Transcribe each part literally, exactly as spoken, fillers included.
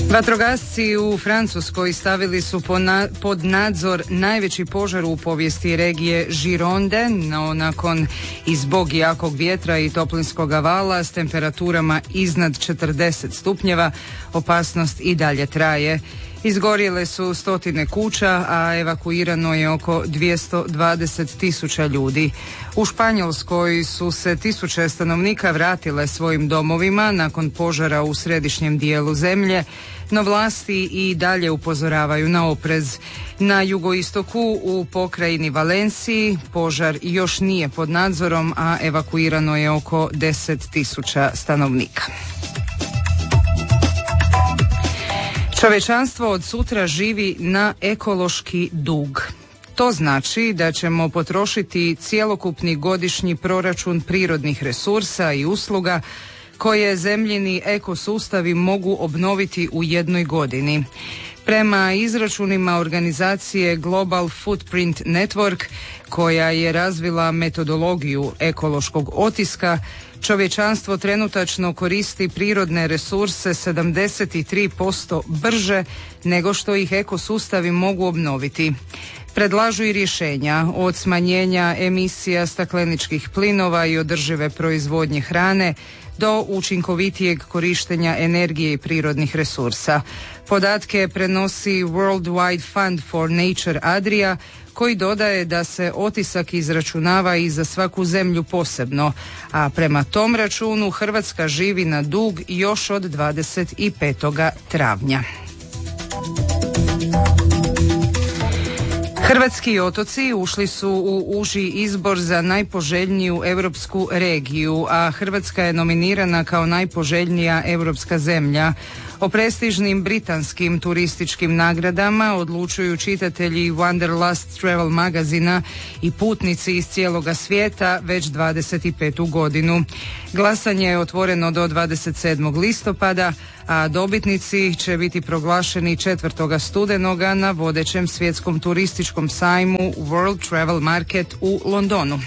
Vatrogasci u Francuskoj stavili su pod nadzor najveći požar u povijesti regije Gironde, no nakon i zbog jakog vjetra i toplinskog vala s temperaturama iznad četrdeset stupnjeva, opasnost i dalje traje. Izgorjele su stotine kuća, a evakuirano je oko dvjesto dvadeset tisuća ljudi. U Španjolskoj su se tisuće stanovnika vratile svojim domovima nakon požara u središnjem dijelu zemlje, no vlasti i dalje upozoravaju na oprez. Na jugoistoku u pokrajini Valenciji požar još nije pod nadzorom, a evakuirano je oko deset tisuća stanovnika. Čovječanstvo od sutra živi na ekološki dug. To znači da ćemo potrošiti cjelokupni godišnji proračun prirodnih resursa i usluga koje zemljini ekosustavi mogu obnoviti u jednoj godini. Prema izračunima organizacije Global Footprint Network, koja je razvila metodologiju ekološkog otiska, čovječanstvo trenutačno koristi prirodne resurse sedamdeset tri posto brže nego što ih ekosustavi mogu obnoviti. Predlažu i rješenja od smanjenja emisija stakleničkih plinova i održive proizvodnje hrane do učinkovitijeg korištenja energije i prirodnih resursa. Podatke prenosi World Wide Fund for Nature Adria, koji dodaje da se otisak izračunava i za svaku zemlju posebno, a prema tom računu Hrvatska živi na dug još od dvadeset petog travnja. Hrvatski otoci ušli su u uži izbor za najpoželjniju europsku regiju, a Hrvatska je nominirana kao najpoželjnija europska zemlja. O prestižnim britanskim turističkim nagradama odlučuju čitatelji Wanderlust Travel magazina i putnici iz cijeloga svijeta već dvadeset petu godinu. Glasanje je otvoreno do dvadeset sedmog listopada, a dobitnici će biti proglašeni četvrtog studenoga na vodećem svjetskom turističkom sajmu World Travel Market u Londonu.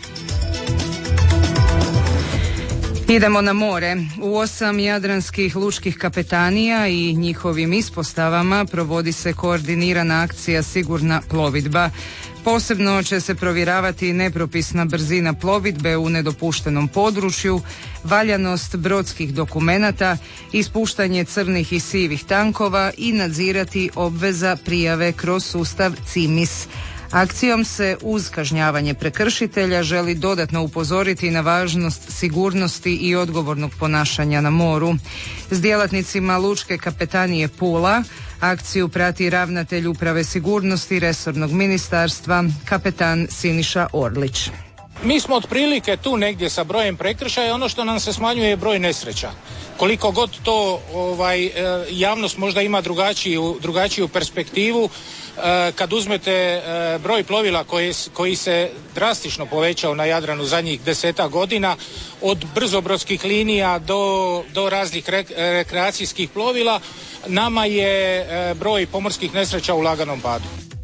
Idemo na more. U osam jadranskih lučkih kapetanija i njihovim ispostavama provodi se koordinirana akcija Sigurna plovidba. Posebno će se provjeravati nepropisna brzina plovidbe u nedopuštenom području, valjanost brodskih dokumenata, ispuštanje crnih i sivih tankova i nadzirati obveza prijave kroz sustav C I M I S. Akcijom se uz kažnjavanje prekršitelja želi dodatno upozoriti na važnost sigurnosti i odgovornog ponašanja na moru. S djelatnicima Lučke kapetanije Pula akciju prati ravnatelj uprave sigurnosti resornog ministarstva, kapetan Siniša Orlić. Mi smo otprilike tu negdje sa brojem prekršaja, ono što nam se smanjuje je broj nesreća. Koliko god to ovaj, javnost možda ima drugačiju, drugačiju perspektivu, kad uzmete broj plovila koji, koji se drastično povećao na Jadranu zadnjih desetak godina, od brzobrodskih linija do, do raznih rek, rekreacijskih plovila, nama je broj pomorskih nesreća u laganom padu.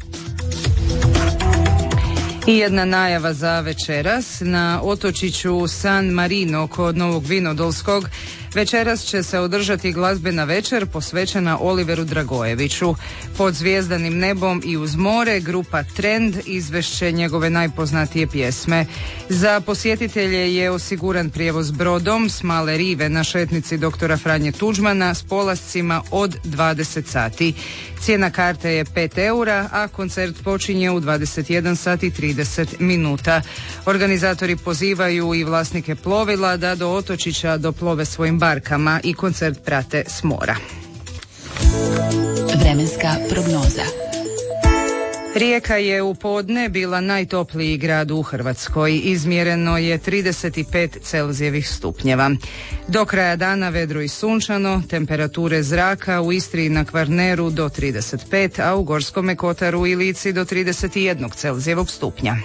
I jedna najava za večeras. Na otočiću San Marino kod Novog Vinodolskog večeras će se održati glazbena večer posvećena Oliveru Dragojeviću. Pod zvijezdanim nebom i uz more grupa Trend izvešće njegove najpoznatije pjesme. Za posjetitelje je osiguran prijevoz brodom s Male rive na šetnici doktora Franje Tuđmana s polascima od dvadeset sati. Cijena karte je pet eura, a koncert počinje u dvadeset jedan sati i trideset minuta. Organizatori pozivaju i vlasnike plovila da do otočića doplove svojim barkama i koncert prate s mora. Vremenska prognoza. Rijeka je u podne bila najtopliji grad u Hrvatskoj. Izmjereno je trideset pet Celzijevih stupnjeva. Do kraja dana vedro i sunčano, temperature zraka u Istri i na Kvarneru do trideset pet, a u Gorskome kotaru i Lici do trideset jedan Celzijevog stupnja.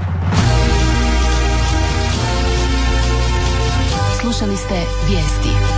Slušali ste vijesti.